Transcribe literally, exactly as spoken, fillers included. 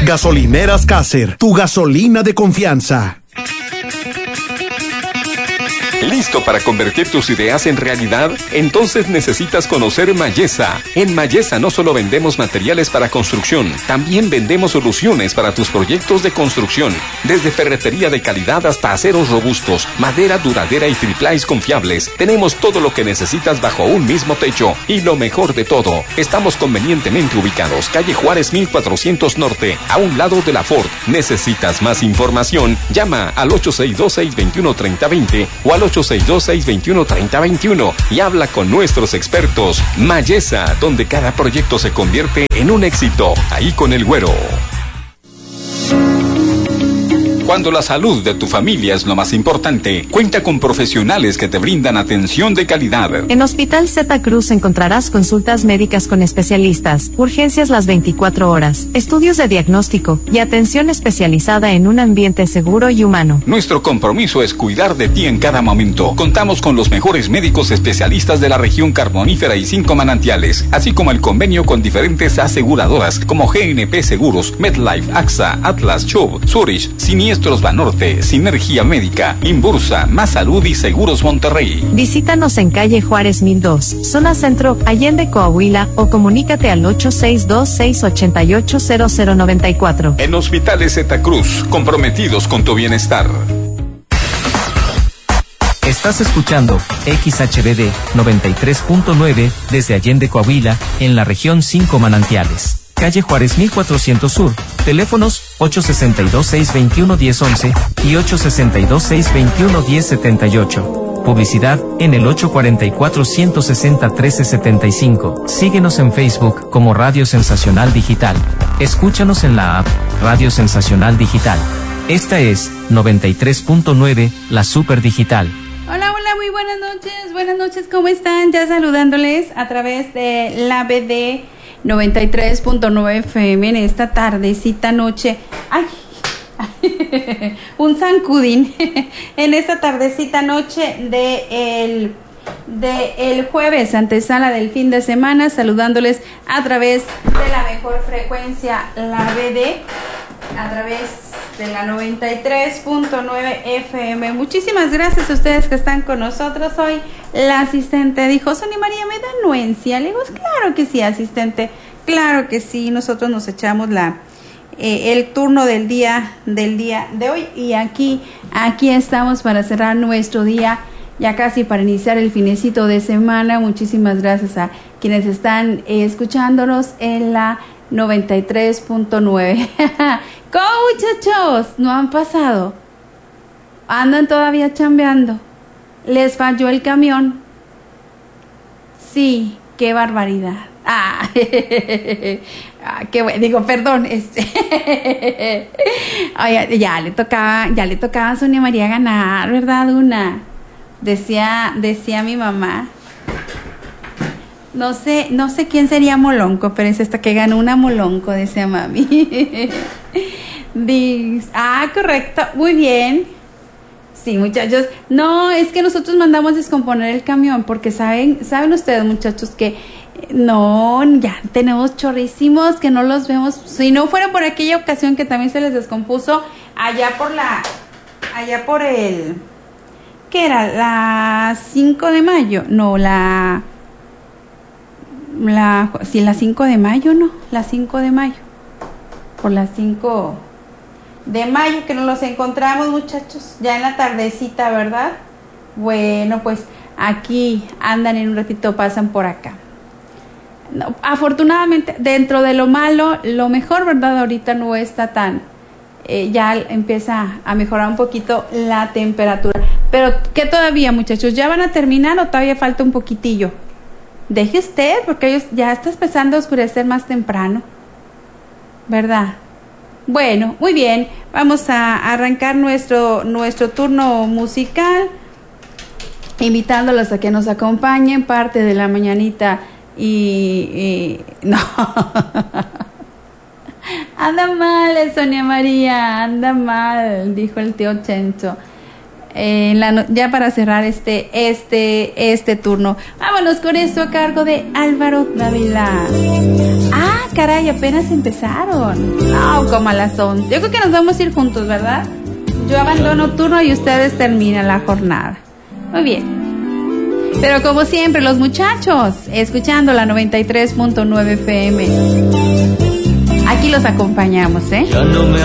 Gasolineras Caser, tu gasolina de confianza. ¿Listo para convertir tus ideas en realidad? Entonces necesitas conocer Mayesa. En Mayesa no solo vendemos materiales para construcción, también vendemos soluciones para tus proyectos de construcción. Desde ferretería de calidad hasta aceros robustos, madera duradera y triplais confiables. Tenemos todo lo que necesitas bajo un mismo techo. Y lo mejor de todo, estamos convenientemente ubicados. Calle Juárez mil cuatrocientos Norte, a un lado de la Ford. ¿Necesitas más información? Llama al ocho seis dos, seis dos uno, tres cero dos cero o al ocho seis dos, seis dos uno, tres cero dos uno y habla con nuestros expertos. Mayesa, donde cada proyecto se convierte en un éxito. Ahí con el Güero. Cuando la salud de tu familia es lo más importante, cuenta con profesionales que te brindan atención de calidad. En Hospital Zeta Cruz encontrarás consultas médicas con especialistas, urgencias las veinticuatro horas, estudios de diagnóstico y atención especializada en un ambiente seguro y humano. Nuestro compromiso es cuidar de ti en cada momento. Contamos con los mejores médicos especialistas de la región carbonífera y cinco manantiales, así como el convenio con diferentes aseguradoras como G N P Seguros, MedLife, AXA, Atlas, Chubb, Zurich, Siniestros Banorte, Sinergia Médica, Inbursa, Más Salud y Seguros Monterrey. Visítanos en calle Juárez mil dos, zona centro, Allende, Coahuila, o comunícate al ocho seis dos, seis ocho ocho, cero cero nueve cuatro. En Hospitales Zeta Cruz, comprometidos con tu bienestar. Estás escuchando X H B D noventa y tres punto nueve desde Allende, Coahuila, en la región cinco Manantiales. Calle Juárez mil cuatrocientos Sur, teléfonos ocho seis dos, seis dos uno, uno cero once y ocho seis dos, seis dos uno, uno cero siete ocho. Publicidad en el ocho cuatro cuatro, uno seis cero, uno tres siete cinco. Síguenos en Facebook como Radio Sensacional Digital. Escúchanos en la app Radio Sensacional Digital. Esta es noventa y tres punto nueve, la Super Digital. Hola, hola, muy buenas noches. Buenas noches, ¿cómo están? Ya saludándoles a través de la B D noventa y tres punto nueve F M en esta tardecita noche. ¡Ay! Un zancudín. En esta tardecita noche de el, de el jueves, antesala del fin de semana, saludándoles a través de la mejor frecuencia, la B D, a través de la noventa y tres punto nueve F M. Muchísimas gracias a ustedes que están con nosotros hoy. La asistente dijo, Sonia María, ¿me da anuencia? Le digo, claro que sí, asistente, claro que sí. Nosotros nos echamos la eh, el turno del día del día de hoy y aquí aquí estamos para cerrar nuestro día, ya casi para iniciar el finecito de semana. Muchísimas gracias a quienes están eh, escuchándonos en la noventa y tres punto nueve. ¿Cómo, muchachos? ¿No han pasado? ¿Andan todavía chambeando? ¿Les falló el camión? Sí, qué barbaridad. Ah, ah qué bueno, digo, perdón, este Oye, ya le tocaba, ya le tocaba a Sonia María ganar, ¿verdad, una? Decía, decía mi mamá. No sé, no sé quién sería Molonco, pero es esta que ganó una Molonco, decía mami. Dice, ah, correcto, muy bien. Sí, muchachos. No, es que nosotros mandamos descomponer el camión porque saben, saben ustedes, muchachos, que no, ya tenemos chorrísimos que no los vemos. Si no fuera por aquella ocasión que también se les descompuso allá por la, allá por el, ¿qué era? La cinco de mayo, no, la, la, sí, la cinco de mayo, no, la cinco de mayo, por las cinco de mayo que nos los encontramos, muchachos, ya en la tardecita, ¿verdad? Bueno, pues aquí andan, en un ratito pasan por acá. No, afortunadamente, dentro de lo malo, lo mejor, ¿verdad? Ahorita no está tan, eh, ya empieza a mejorar un poquito la temperatura. Pero, ¿qué todavía, muchachos? ¿Ya van a terminar o todavía falta un poquitillo? Deje usted, porque ellos ya está empezando a oscurecer más temprano, ¿verdad? Bueno, muy bien, vamos a arrancar nuestro, nuestro turno musical, invitándolos a que nos acompañen, parte de la mañanita y, y no, anda mal Sonia María, anda mal, dijo el tío Chencho. Eh, la, ya para cerrar este, este, este turno, vámonos con esto a cargo de Álvaro Dávila. Ah, caray, apenas empezaron. No, como a las once. Yo creo que nos vamos a ir juntos, ¿verdad? Yo abandono turno y ustedes terminan la jornada. Muy bien. Pero como siempre, los muchachos, escuchando la noventa y tres punto nueve F M. Aquí los acompañamos, ¿eh?